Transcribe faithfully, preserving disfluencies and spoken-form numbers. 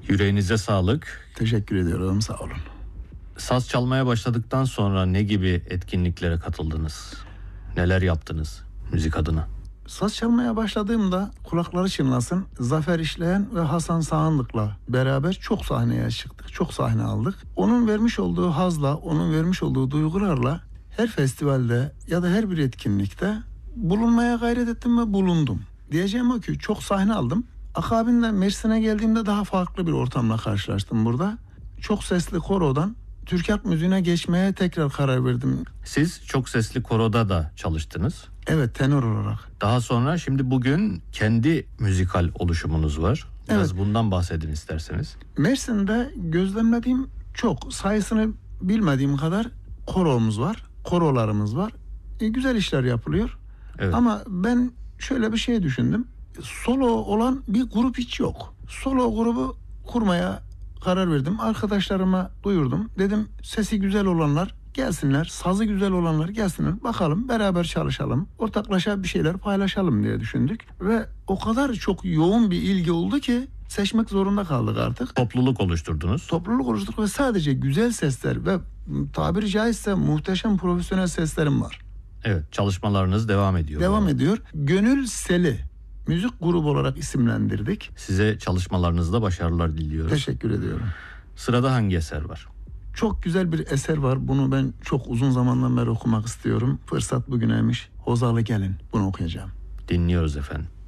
Yüreğinize sağlık. Teşekkür ediyorum, sağ olun. Saz çalmaya başladıktan sonra ne gibi etkinliklere katıldınız? Neler yaptınız müzik adına? Saz çalmaya başladığımda kulakları çınlasın, Zafer İşleyen ve Hasan Sağanlık'la beraber çok sahneye çıktık, çok sahne aldık. Onun vermiş olduğu hazla, onun vermiş olduğu duygularla her festivalde ya da her bir etkinlikte bulunmaya gayret ettim ve bulundum. Diyeceğim o ki çok sahne aldım. Akabinde Mersin'e geldiğimde daha farklı bir ortamla karşılaştım burada. Çok sesli korodan Türk halk müziğine geçmeye tekrar karar verdim. Siz çok sesli koroda da çalıştınız. Evet, tenor olarak. Daha sonra şimdi bugün kendi müzikal oluşumunuz var. Biraz Evet. bundan bahsedin isterseniz. Mersin'de gözlemlediğim çok, sayısını bilmediğim kadar koromuz var, korolarımız var. E, güzel işler yapılıyor. Evet. Ama ben şöyle bir şey düşündüm. Solo olan bir grup hiç yok. Solo grubu kurmaya karar verdim. Arkadaşlarıma duyurdum. Dedim sesi güzel olanlar gelsinler, sazı güzel olanlar gelsinler. Bakalım, beraber çalışalım. Ortaklaşa bir şeyler paylaşalım diye düşündük. Ve o kadar çok yoğun bir ilgi oldu ki seçmek zorunda kaldık artık. Topluluk oluşturdunuz. Topluluk oluşturduk ve sadece güzel sesler ve tabiri caizse muhteşem profesyonel seslerim var. Evet, çalışmalarınız devam ediyor. Devam ediyor. Gönül Seli müzik grubu olarak isimlendirdik. Size çalışmalarınızda başarılar diliyoruz. Teşekkür ediyorum. Sırada hangi eser var? Çok güzel bir eser var. Bunu ben çok uzun zamandan beri okumak istiyorum. Fırsat bugüneymiş. Hozalı Gelin. Bunu okuyacağım. Dinliyoruz efendim.